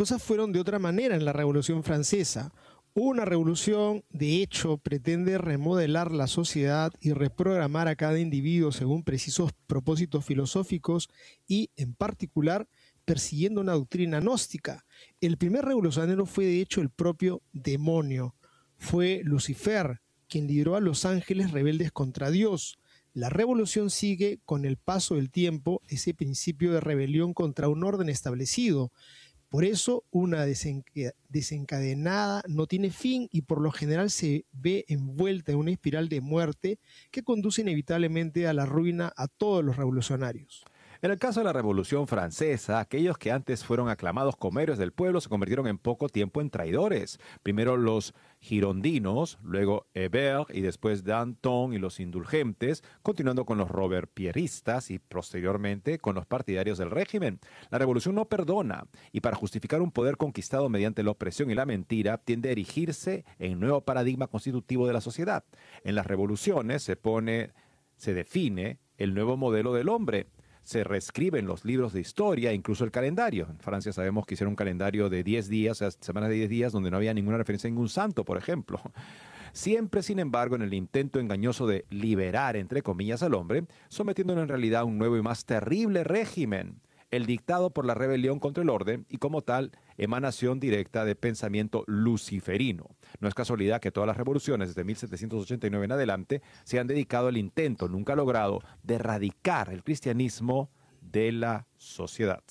cosas fueron de otra manera en la Revolución Francesa. Una revolución, de hecho, pretende remodelar la sociedad y reprogramar a cada individuo según precisos propósitos filosóficos y, en particular, persiguiendo una doctrina gnóstica. El primer revolucionario fue, de hecho, el propio demonio. Fue Lucifer, quien lideró a los ángeles rebeldes contra Dios. La revolución sigue, con el paso del tiempo, ese principio de rebelión contra un orden establecido. Por eso, una desencadenada no tiene fin y por lo general se ve envuelta en una espiral de muerte que conduce inevitablemente a la ruina a todos los revolucionarios. En el caso de la Revolución Francesa, aquellos que antes fueron aclamados como héroes del pueblo se convirtieron en poco tiempo en traidores. Primero los girondinos, luego Hébert y después Danton y los indulgentes, continuando con los robespierristas y posteriormente con los partidarios del régimen. La revolución no perdona y para justificar un poder conquistado mediante la opresión y la mentira tiende a erigirse en un nuevo paradigma constitutivo de la sociedad. En las revoluciones se define el nuevo modelo del hombre. Se reescriben los libros de historia, incluso el calendario. En Francia sabemos que hicieron un calendario de 10 días, o sea, semanas de 10 días, donde no había ninguna referencia a ningún santo, por ejemplo. Siempre, sin embargo, en el intento engañoso de liberar, entre comillas, al hombre, sometiéndolo en realidad a un nuevo y más terrible régimen, el dictado por la rebelión contra el orden y, como tal, emanación directa de pensamiento luciferino. No es casualidad que todas las revoluciones desde 1789 en adelante se han dedicado al intento, nunca logrado, de erradicar el cristianismo de la sociedad.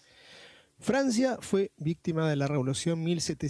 Francia fue víctima de la Revolución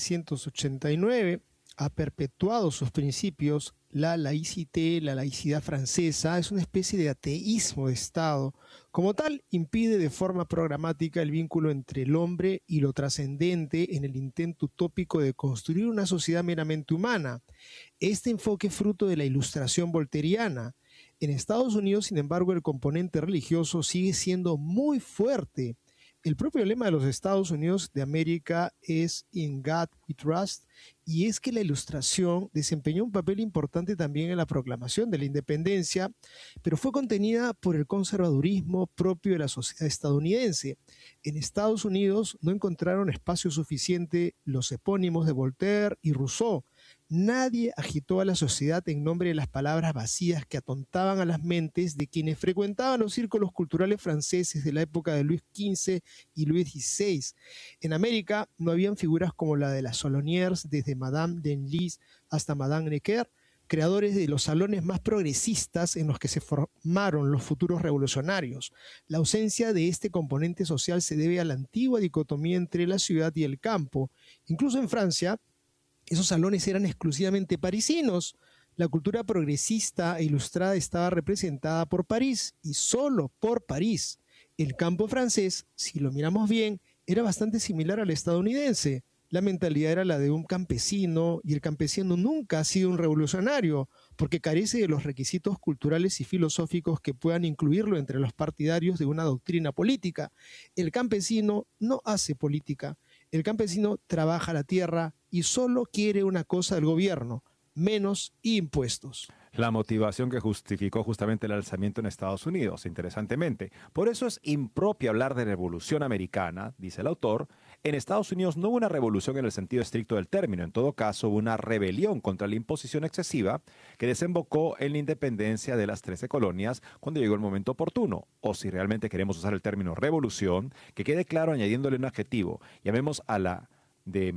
1789, ha perpetuado sus principios. La laïcité, la laicidad francesa, es una especie de ateísmo de Estado. Como tal, impide de forma programática el vínculo entre el hombre y lo trascendente en el intento utópico de construir una sociedad meramente humana. Este enfoque es fruto de la ilustración volteriana. En Estados Unidos, sin embargo, el componente religioso sigue siendo muy fuerte. El propio lema de los Estados Unidos de América es In God We Trust, y es que la Ilustración desempeñó un papel importante también en la proclamación de la independencia, pero fue contenida por el conservadurismo propio de la sociedad estadounidense. En Estados Unidos no encontraron espacio suficiente los epónimos de Voltaire y Rousseau. Nadie agitó a la sociedad en nombre de las palabras vacías que atontaban a las mentes de quienes frecuentaban los círculos culturales franceses de la época de Luis XV y Luis XVI. En América no habían figuras como la de las Soloniers, desde Madame Denlis hasta Madame Necker, creadores de los salones más progresistas en los que se formaron los futuros revolucionarios. La ausencia de este componente social se debe a la antigua dicotomía entre la ciudad y el campo. Incluso en Francia, esos salones eran exclusivamente parisinos. La cultura progresista e ilustrada estaba representada por París y solo por París. El campo francés, si lo miramos bien, era bastante similar al estadounidense. La mentalidad era la de un campesino y el campesino nunca ha sido un revolucionario porque carece de los requisitos culturales y filosóficos que puedan incluirlo entre los partidarios de una doctrina política. El campesino no hace política. El campesino trabaja la tierra y solo quiere una cosa del gobierno: menos impuestos. La motivación que justificó justamente el alzamiento en Estados Unidos, interesantemente. Por eso es impropio hablar de revolución americana, dice el autor. En Estados Unidos no hubo una revolución en el sentido estricto del término. En todo caso, hubo una rebelión contra la imposición excesiva que desembocó en la independencia de las 13 colonias cuando llegó el momento oportuno. O si realmente queremos usar el término revolución, que quede claro añadiéndole un adjetivo. Llamemos a la de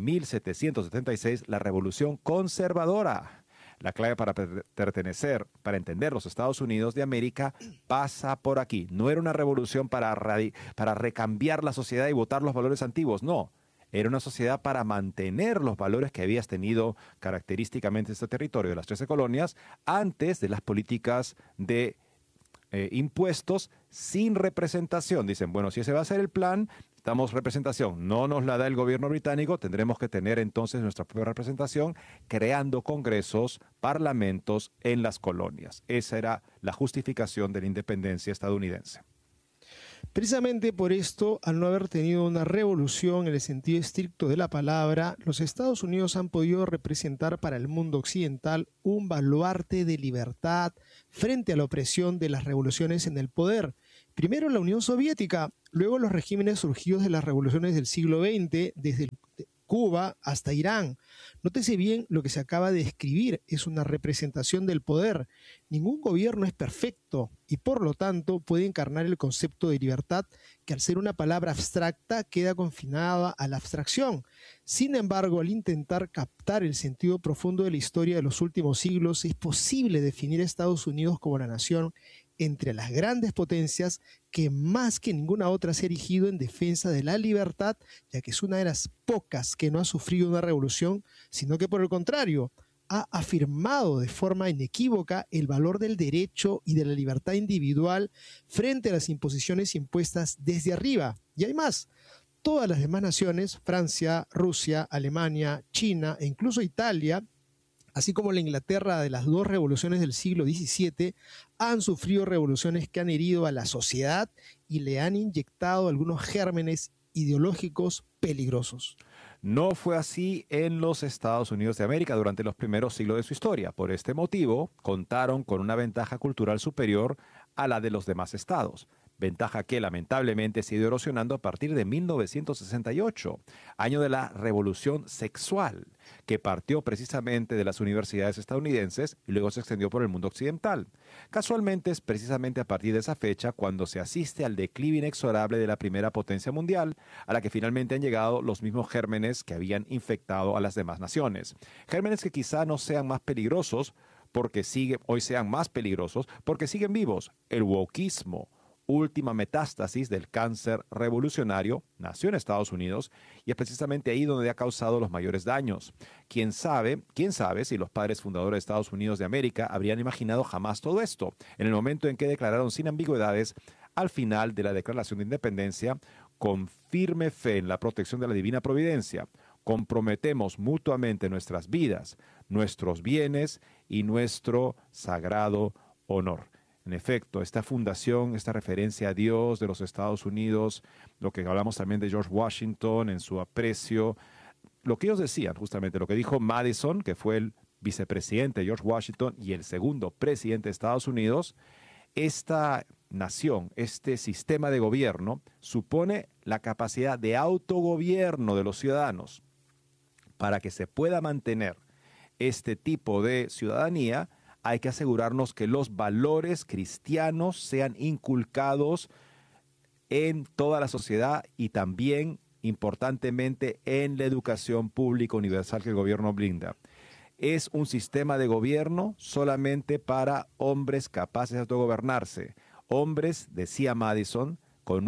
1776 la revolución conservadora. La clave para pertenecer, para entender los Estados Unidos de América, pasa por aquí. No era una revolución para recambiar la sociedad y votar los valores antiguos, no. Era una sociedad para mantener los valores que habías tenido característicamente este territorio de las 13 colonias antes de las políticas de impuestos sin representación. Dicen, bueno, si ese va a ser el plan, damos representación. No nos la da el gobierno británico, tendremos que tener entonces nuestra propia representación creando congresos, parlamentos en las colonias. Esa era la justificación de la independencia estadounidense. Precisamente por esto, al no haber tenido una revolución en el sentido estricto de la palabra, los Estados Unidos han podido representar para el mundo occidental un baluarte de libertad frente a la opresión de las revoluciones en el poder. Primero la Unión Soviética, luego los regímenes surgidos de las revoluciones del siglo XX, desde Cuba hasta Irán. Nótese bien lo que se acaba de escribir, es una representación del poder. Ningún gobierno es perfecto y por lo tanto puede encarnar el concepto de libertad que al ser una palabra abstracta queda confinada a la abstracción. Sin embargo, al intentar captar el sentido profundo de la historia de los últimos siglos, es posible definir a Estados Unidos como la nación entre las grandes potencias que más que ninguna otra se ha erigido en defensa de la libertad, ya que es una de las pocas que no ha sufrido una revolución, sino que por el contrario, ha afirmado de forma inequívoca el valor del derecho y de la libertad individual frente a las imposiciones impuestas desde arriba. Y hay más. Todas las demás naciones, Francia, Rusia, Alemania, China e incluso Italia, así como la Inglaterra de las dos revoluciones del siglo XVII, han sufrido revoluciones que han herido a la sociedad y le han inyectado algunos gérmenes ideológicos peligrosos. No fue así en los Estados Unidos de América durante los primeros siglos de su historia. Por este motivo, contaron con una ventaja cultural superior a la de los demás estados. Ventaja que lamentablemente se ha ido erosionando a partir de 1968, año de la revolución sexual, que partió precisamente de las universidades estadounidenses y luego se extendió por el mundo occidental. Casualmente es precisamente a partir de esa fecha cuando se asiste al declive inexorable de la primera potencia mundial, a la que finalmente han llegado los mismos gérmenes que habían infectado a las demás naciones. Gérmenes que quizá no sean más peligrosos hoy sean más peligrosos porque siguen vivos. El wokeismo, última metástasis del cáncer revolucionario, nació en Estados Unidos y es precisamente ahí donde ha causado los mayores daños. ¿Quién sabe si los padres fundadores de Estados Unidos de América habrían imaginado jamás todo esto? En el momento en que declararon sin ambigüedades al final de la Declaración de Independencia, con firme fe en la protección de la divina providencia, comprometemos mutuamente nuestras vidas, nuestros bienes y nuestro sagrado honor. En efecto, esta fundación, esta referencia a Dios de los Estados Unidos, lo que hablamos también de George Washington en su aprecio, lo que ellos decían justamente, lo que dijo Madison, que fue el vicepresidente de George Washington y el segundo presidente de Estados Unidos, esta nación, este sistema de gobierno, supone la capacidad de autogobierno de los ciudadanos. Para que se pueda mantener este tipo de ciudadanía, hay que asegurarnos que los valores cristianos sean inculcados en toda la sociedad y también, importantemente, en la educación pública universal que el gobierno brinda. Es un sistema de gobierno solamente para hombres capaces de autogobernarse. Hombres, decía Madison, con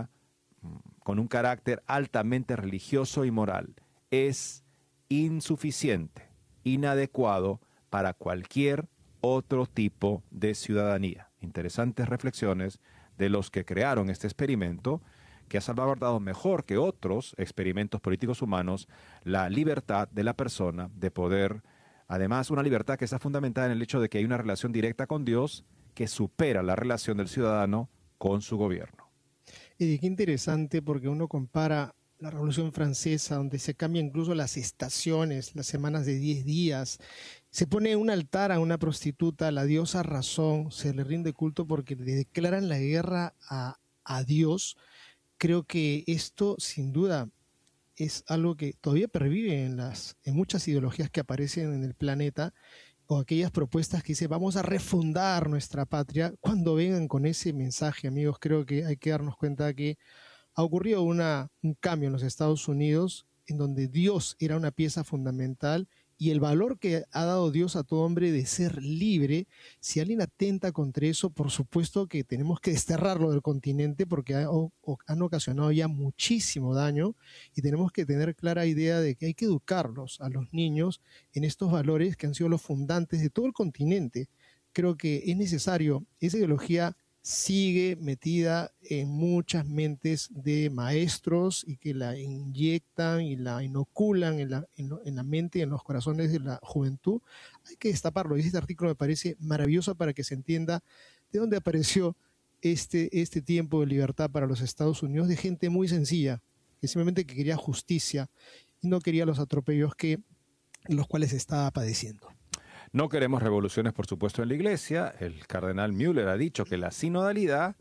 un carácter altamente religioso y moral. Es insuficiente, inadecuado para cualquier otro tipo de ciudadanía. Interesantes reflexiones de los que crearon este experimento que ha salvaguardado mejor que otros experimentos políticos humanos la libertad de la persona de poder, además una libertad que está fundamentada en el hecho de que hay una relación directa con Dios que supera la relación del ciudadano con su gobierno. Y qué interesante porque uno compara la Revolución Francesa, donde se cambian incluso las estaciones, las semanas de 10 días, se pone un altar a una prostituta, la diosa Razón, se le rinde culto porque le declaran la guerra a Dios. Creo que esto, sin duda, es algo que todavía pervive en muchas ideologías que aparecen en el planeta, o aquellas propuestas que dicen vamos a refundar nuestra patria. Cuando vengan con ese mensaje, amigos, creo que hay que darnos cuenta que ha ocurrido un cambio en los Estados Unidos en donde Dios era una pieza fundamental y el valor que ha dado Dios a todo hombre de ser libre. Si alguien atenta contra eso, por supuesto que tenemos que desterrarlo del continente porque han ocasionado ya muchísimo daño y tenemos que tener clara idea de que hay que educarlos a los niños en estos valores que han sido los fundantes de todo el continente. Creo que es necesario, esa ideología sigue metida en muchas mentes de maestros y que la inyectan y la inoculan en la mente y en los corazones de la juventud. Hay que destaparlo. Y este artículo me parece maravilloso para que se entienda de dónde apareció este tiempo de libertad para los Estados Unidos, de gente muy sencilla, que simplemente quería justicia y no quería los atropellos los cuales estaba padeciendo. No queremos revoluciones, por supuesto, en la Iglesia. El cardenal Müller ha dicho que la sinodalidad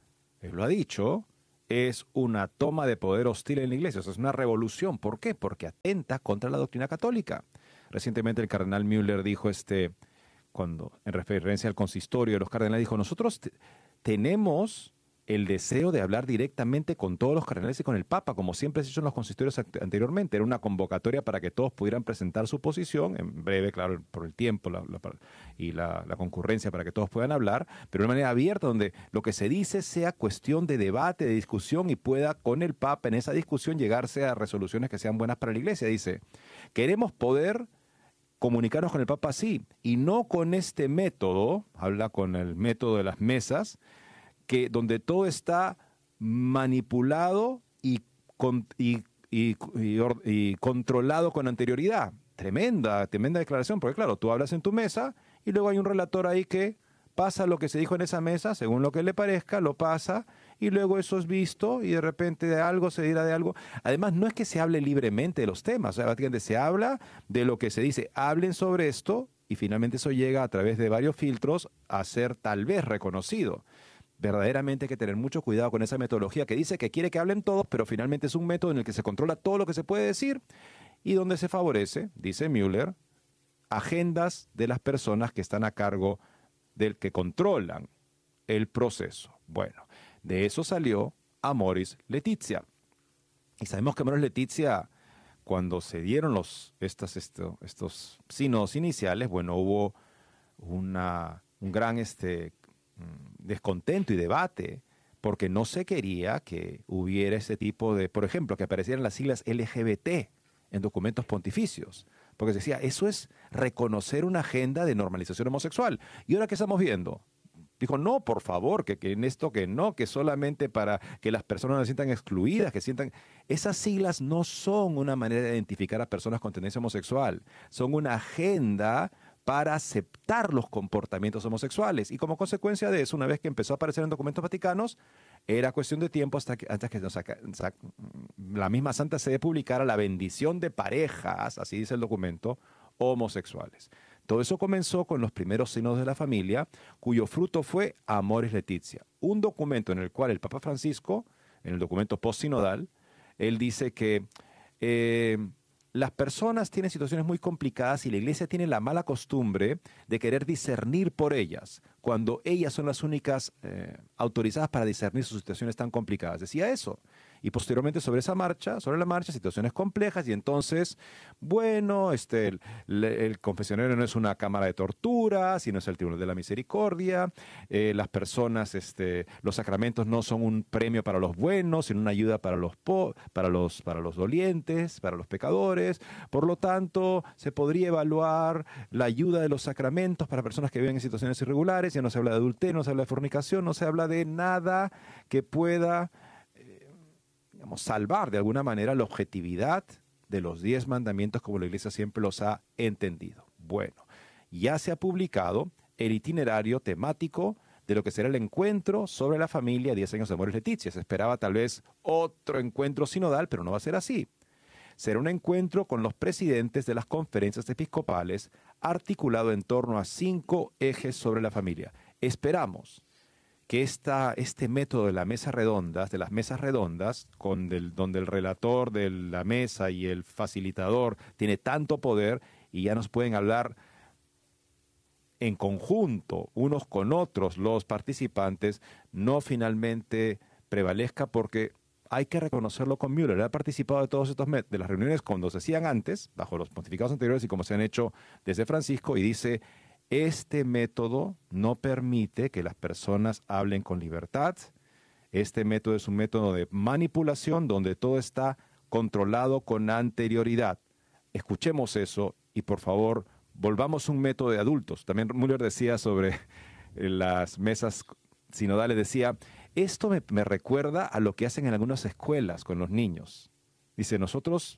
él lo ha dicho, es una toma de poder hostil en la iglesia, o sea, es una revolución. ¿Por qué? Porque atenta contra la doctrina católica. Recientemente el cardenal Müller dijo, cuando en referencia al consistorio de los cardenales, dijo, nosotros tenemos el deseo de hablar directamente con todos los cardenales y con el Papa, como siempre se hizo en los consistorios anteriormente. Era una convocatoria para que todos pudieran presentar su posición, en breve, claro, por el tiempo y la concurrencia para que todos puedan hablar, pero de manera abierta, donde lo que se dice sea cuestión de debate, de discusión, y pueda con el Papa en esa discusión llegarse a resoluciones que sean buenas para la Iglesia. Dice, queremos poder comunicarnos con el Papa así, y no con este método, habla con el método de las mesas, donde todo está manipulado y controlado con anterioridad. Tremenda declaración, porque claro, tú hablas en tu mesa y luego hay un relator ahí que pasa lo que se dijo en esa mesa, según lo que le parezca, lo pasa, y luego eso es visto, y de repente de algo se dirá de algo. Además, no es que se hable libremente de los temas, o sea, básicamente se habla de lo que se dice, hablen sobre esto, y finalmente eso llega a través de varios filtros a ser tal vez reconocido. Verdaderamente hay que tener mucho cuidado con esa metodología que dice que quiere que hablen todos, pero finalmente es un método en el que se controla todo lo que se puede decir y donde se favorece, dice Müller, agendas de las personas que están a cargo del que controlan el proceso. Bueno, de eso salió Amoris Laetitia. Y sabemos que Amoris Laetitia, cuando se dieron estos sínodos iniciales, bueno, hubo un gran descontento y debate, porque no se quería que hubiera ese tipo de, por ejemplo, que aparecieran las siglas LGBT en documentos pontificios, porque se decía, eso es reconocer una agenda de normalización homosexual. ¿Y ahora qué estamos viendo? Dijo, no, por favor, que en esto que no, que solamente para que las personas no se sientan excluidas, que sientan... Esas siglas no son una manera de identificar a personas con tendencia homosexual, son una agenda para aceptar los comportamientos homosexuales. Y como consecuencia de eso, una vez que empezó a aparecer en documentos vaticanos, era cuestión de tiempo antes que la misma Santa Sede publicara la bendición de parejas, así dice el documento, homosexuales. Todo eso comenzó con los primeros sínodos de la familia, cuyo fruto fue Amoris Laetitia, un documento en el cual el Papa Francisco, en el documento postsinodal, él dice que las personas tienen situaciones muy complicadas y la Iglesia tiene la mala costumbre de querer discernir por ellas, cuando ellas son las únicas autorizadas para discernir sus situaciones tan complicadas. Decía eso. Y posteriormente sobre la marcha, situaciones complejas, y entonces, bueno, el confesionario no es una cámara de tortura, sino es el tribunal de la misericordia, las personas, los sacramentos no son un premio para los buenos, sino una ayuda para los dolientes, para los pecadores. Por lo tanto, se podría evaluar la ayuda de los sacramentos para personas que viven en situaciones irregulares. Ya no se habla de adulterio, no se habla de fornicación, no se habla de nada que pueda salvar de alguna manera la objetividad de los 10 mandamientos como la Iglesia siempre los ha entendido. Bueno, ya se ha publicado el itinerario temático de lo que será el encuentro sobre la familia 10 años de Amoris Laetitia. Se esperaba tal vez otro encuentro sinodal, pero no va a ser así. Será un encuentro con los presidentes de las conferencias episcopales articulado en torno a 5 ejes sobre la familia. Esperamos que este método de las mesas redondas, donde el relator de la mesa y el facilitador tiene tanto poder y ya nos pueden hablar en conjunto, unos con otros, los participantes, no finalmente prevalezca, porque hay que reconocerlo con Müller. Él ha participado de todos estos de las reuniones cuando se hacían antes, bajo los pontificados anteriores y como se han hecho desde Francisco, y dice: este método no permite que las personas hablen con libertad. Este método es un método de manipulación donde todo está controlado con anterioridad. Escuchemos eso y por favor volvamos un método de adultos. También Müller decía sobre las mesas sinodales, decía, esto me recuerda a lo que hacen en algunas escuelas con los niños. Dice, nosotros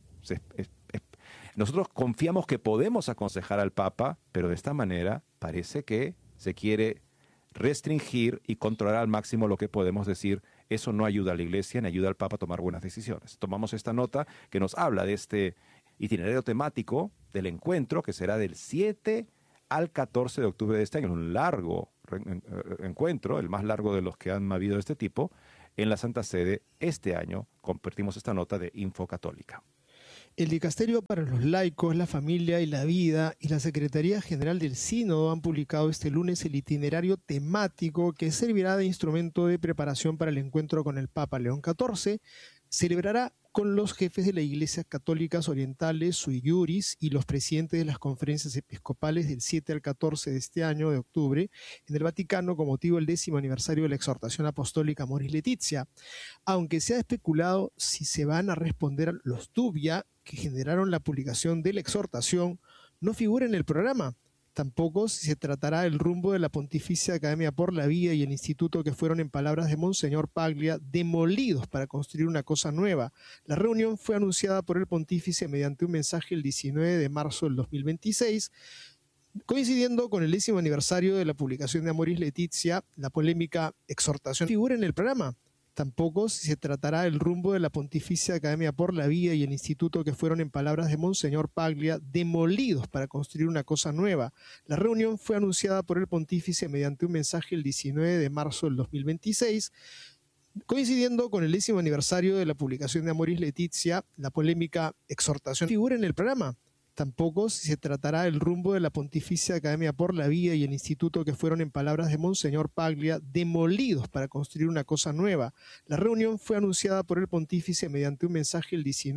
confiamos que podemos aconsejar al Papa, pero de esta manera parece que se quiere restringir y controlar al máximo lo que podemos decir. Eso no ayuda a la Iglesia ni ayuda al Papa a tomar buenas decisiones. Tomamos esta nota que nos habla de este itinerario temático del encuentro que será del 7 al 14 de octubre de este año, un largo encuentro, el más largo de los que han habido de este tipo, en la Santa Sede este año. Compartimos esta nota de Info Católica. El Dicasterio para los Laicos, la Familia y la Vida y la Secretaría General del Sínodo han publicado este lunes el itinerario temático que servirá de instrumento de preparación para el encuentro con el Papa León XIV. Celebrará con los jefes de las iglesias católicas orientales, sui iuris, y los presidentes de las conferencias episcopales del 7 al 14 de este año de octubre en el Vaticano con motivo del 10º aniversario de la exhortación apostólica Amoris Laetitia. Aunque se ha especulado si se van a responder a los dubia que generaron la publicación de la exhortación, no figura en el programa. Tampoco si se tratará el rumbo de la Pontificia Academia por la Vida y el Instituto, que fueron, en palabras de Monseñor Paglia, demolidos para construir una cosa nueva. La reunión fue anunciada por el pontífice mediante un mensaje el 19 de marzo del 2026, coincidiendo con el 10º aniversario de la publicación de Amoris Laetitia. La polémica exhortación figura en el programa. Tampoco si se tratará el rumbo de la Pontificia Academia por la Vida y el Instituto, que fueron, en palabras de Monseñor Paglia, demolidos para construir una cosa nueva. La reunión fue anunciada por el pontífice mediante un mensaje el 19 de marzo del 2026, coincidiendo con el 10º aniversario de la publicación de Amoris Laetitia. La polémica exhortación figura en el programa. Tampoco si se tratará el rumbo de la Pontificia Academia por la Vida y el Instituto, que fueron, en palabras de Monseñor Paglia, demolidos para construir una cosa nueva. La reunión fue anunciada por el pontífice mediante un mensaje el 19